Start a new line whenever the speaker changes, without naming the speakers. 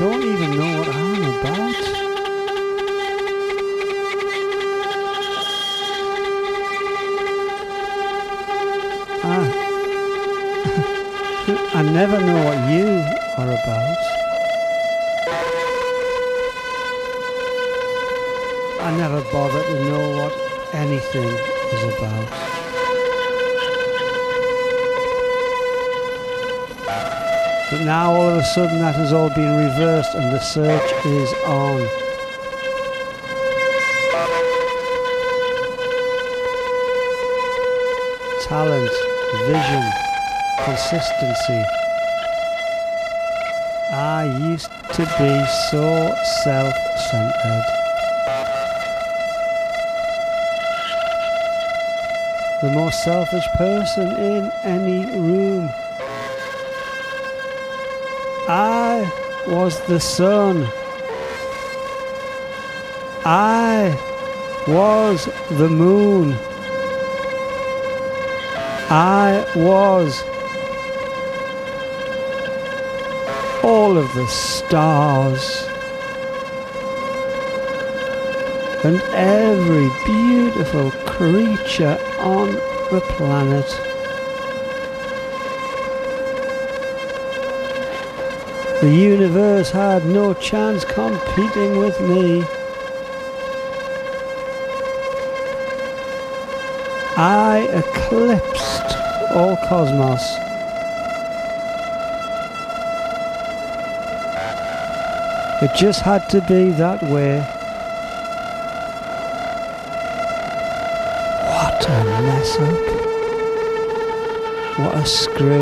don't even know what I'm about. I never know what you are about. I never bother to know what anything is about. But now all of a sudden that has all been reversed and the search is on. Talent, vision, consistency. I used to be so self-centered. The most selfish person in any room. I was the sun. I was the moon. I was all of the stars and every beautiful creature on the planet. The universe had no chance competing with me. I eclipsed all cosmos. It just had to be that way. What a mess up. What a screw.